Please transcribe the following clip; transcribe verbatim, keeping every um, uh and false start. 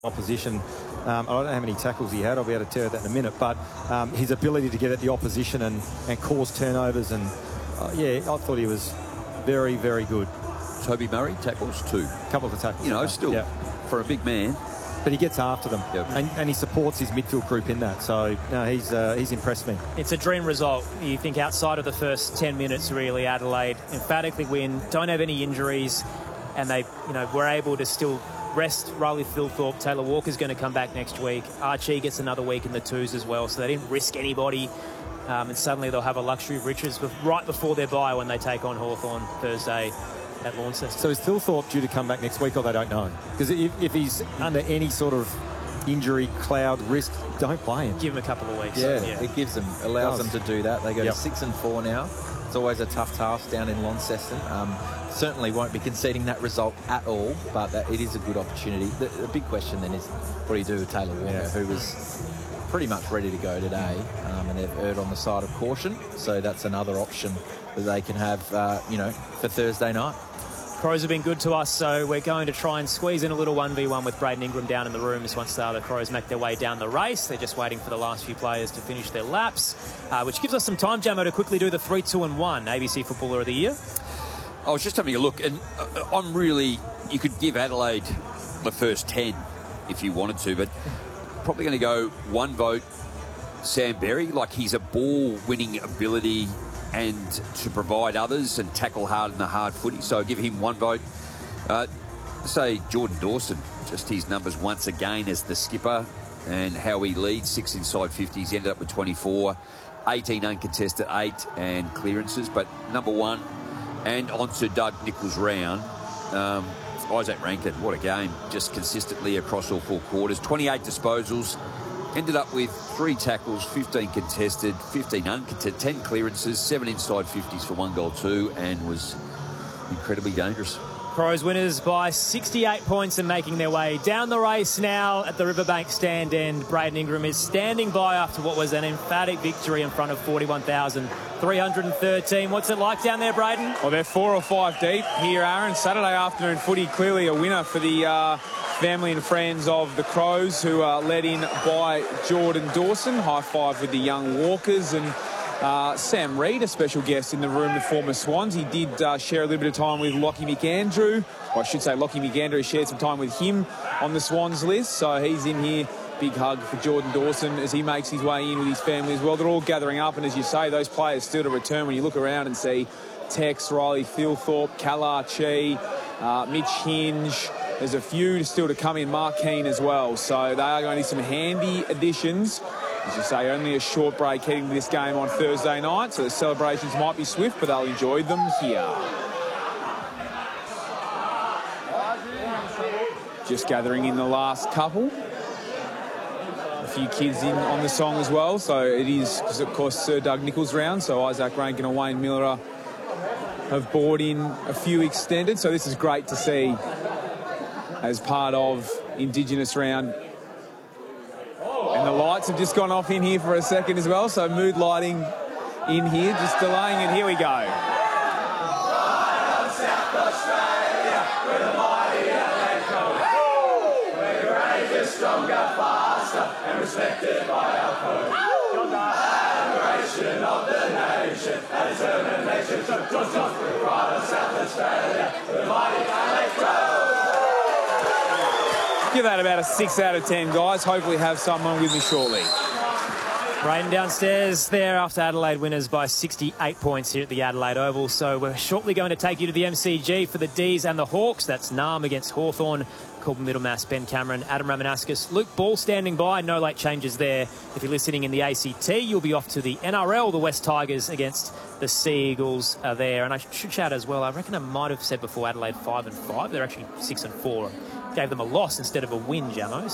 opposition. Um, I don't know how many tackles he had. I'll be able to tell you that in a minute. But um, his ability to get at the opposition and, and cause turnovers. And, uh, yeah, I thought he was very, very good. Toby Murray, tackles, two. A couple of the tackles. You know, still, yeah. For a big man. But he gets after them, yep. and, and he supports his midfield group in that. So, no, he's uh, he's impressed me. It's a dream result. You think outside of the first ten minutes, really, Adelaide emphatically win, don't have any injuries, and they, you know, were able to still rest Riley Thilthorpe. Taylor Walker's going to come back next week. Archie gets another week in the twos as well, so they didn't risk anybody. Um, and suddenly they'll have a luxury of riches right before their bye when they take on Hawthorn Thursday at Launceston. So is Thilthorpe due to come back next week, or they don't know? Because if, if he's under any sort of injury cloud risk, don't play him. Give him a couple of weeks. Yeah, yeah. it gives them, allows them to do that. They go yep. to six and four now. It's always a tough task down in Launceston. Um, certainly won't be conceding that result at all, but that, it is a good opportunity. The, the big question then is, what do you do with Taylor Walker, yeah. who was pretty much ready to go today, um, and they've erred on the side of caution. So that's another option that they can have, uh, you know, for Thursday night. Crows have been good to us, so we're going to try and squeeze in a little one v one with Braden Ingram down in the rooms once the Crows make their way down the race. They're just waiting for the last few players to finish their laps, uh, which gives us some time, Jamo, to quickly do the three, two and one A B C Footballer of the Year. I was just having a look, and I'm really, you could give Adelaide the first ten if you wanted to, but probably going to go one vote, Sam Berry. Like, he's a ball-winning ability and to provide others and tackle hard in the hard footy. So I'll give him one vote. Uh, say Jordan Dawson, just his numbers once again as the skipper and how he leads, six inside fifties, ended up with twenty-four, eighteen uncontested, eight and clearances. But number one, and on to Doug Nicholls' round. Um, Isaac Rankin, what a game, just consistently across all four quarters. twenty-eight disposals, ended up with three tackles, fifteen contested, fifteen uncontested, ten clearances, seven inside fifties for one goal two, and was incredibly dangerous. Crows winners by sixty-eight points and making their way down the race now at the Riverbank stand end. Braden Ingram is standing by after what was an emphatic victory in front of forty-one thousand three hundred thirteen. What's it like down there, Braden? Well, they're four or five deep here, Aaron. Saturday afternoon footy, clearly a winner for the uh, family and friends of the Crows, who are led in by Jordan Dawson. High five with the young Walkers. And Uh, Sam Reid, a special guest in the room, the former Swans. He did uh, share a little bit of time with Lockie McAndrew. Or I should say Lockie McAndrew shared some time with him on the Swans list. So he's in here. Big hug for Jordan Dawson as he makes his way in with his family as well. They're all gathering up, and as you say, those players still to return. When you look around and see Tex, Riley Thilthorpe, Cal Archie, uh, Mitch Hinge, there's a few still to come in, Mark Keane as well. So they are going to need some handy additions. As you say, only a short break heading to this game on Thursday night, so the celebrations might be swift, but they'll enjoy them here. Just gathering in the last couple. A few kids in on the song as well, so it is, of course, Sir Doug Nicholls' round, so Isaac Rankin and Wayne Miller have brought in a few extended, so this is great to see as part of Indigenous round. And the lights have just gone off in here for a second as well, so mood lighting in here, just delaying it. Here we go. Stronger, faster, and respected by our code. Admiration of the nation, and determination to just the pride of South Australia, the mighty Adelaide Crows. Give that about a six out of ten, guys. Hopefully have someone with me shortly. Braden downstairs there after Adelaide winners by sixty-eight points here at the Adelaide Oval. So we're shortly going to take you to the M C G for the D's and the Hawks. That's Narm against Hawthorn. Corbin Middlemass, Ben Cameron, Adam Ramanauskas, Luke Ball standing by. No late changes there. If you're listening in the A C T, you'll be off to the N R L. The West Tigers against the Sea Eagles are there. And I should shout as well, I reckon I might have said before Adelaide five and five. They're actually six and four. Gave them a loss instead of a win, Jamo.